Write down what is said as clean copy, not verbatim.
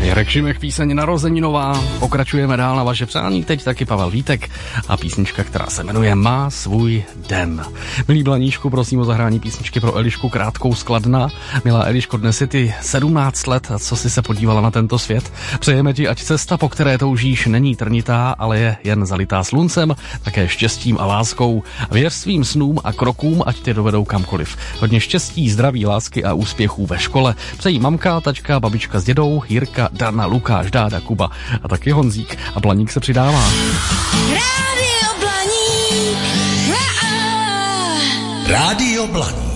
Jarek Šimek, píseň Narozeninová. Pokračujeme dál na vaše přání, teď taky Pavel Vítek a písnička, která se jmenuje Má svůj den. Milý Blaníšku, prosím o zahrání písničky pro Elišku Krátkou z Kladna. Milá Eliško, dnes je ty 17 let, co jsi se podívala na tento svět. Přejeme ti, ať cesta, po které toužíš, není trnitá, ale je jen zalitá sluncem, také štěstím a láskou. Věř svým snům a krokům, ať tě dovedou kamkoliv. Hodně štěstí, zdraví, lásky a úspěchů ve škole. Přejí mamka, tačka, babička s dědou, Jirka, Dana, Lukáš, Dáda, Kuba a taky Honzík. A Blaník se přidává. Rádio Blaník. Rádio Blaník.